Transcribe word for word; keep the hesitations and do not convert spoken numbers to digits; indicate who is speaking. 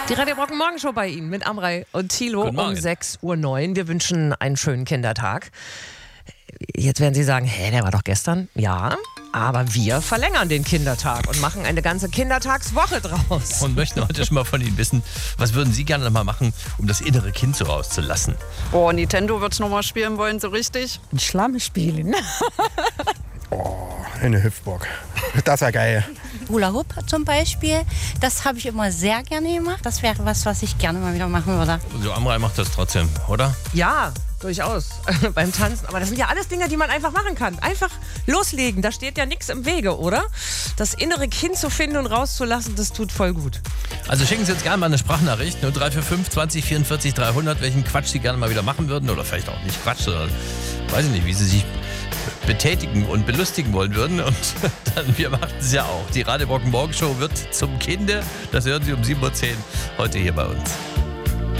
Speaker 1: Die Radio Brocken Morgenshow bei Ihnen mit Amrei und Thilo um sechs Uhr neun. Wir wünschen einen schönen Kindertag. Jetzt werden Sie sagen, hä, der war doch gestern. Ja, aber wir verlängern den Kindertag und machen eine ganze Kindertagswoche draus.
Speaker 2: Und möchten heute schon mal von Ihnen wissen, was würden Sie gerne noch mal machen, um das innere Kind so rauszulassen?
Speaker 3: Oh, Nintendo wird es noch mal spielen wollen, so richtig.
Speaker 4: Ein Schlamm spielen.
Speaker 5: Oh, eine Hüpfburg. Das wäre geil.
Speaker 6: Hula Hoop zum Beispiel, das habe ich immer sehr gerne gemacht. Das wäre was, was ich gerne mal wieder machen würde.
Speaker 2: So, Amrei macht das trotzdem, oder?
Speaker 1: Ja, durchaus. Beim Tanzen. Aber das sind ja alles Dinge, die man einfach machen kann. Einfach loslegen. Da steht ja nichts im Wege, oder? Das innere Kind zu finden und rauszulassen, das tut voll gut.
Speaker 2: Also schicken Sie uns gerne mal eine Sprachnachricht. null drei vier fünf zwanzig vierundvierzig dreihundert, welchen Quatsch Sie gerne mal wieder machen würden. Oder vielleicht auch nicht Quatsch, sondern weiß ich nicht, wie Sie sich betätigen und belustigen wollen würden. Und dann, wir machen es ja auch. Die Radio Brocken Morgenshow wird zum Kinde. Das hören Sie um sieben Uhr zehn heute hier bei uns.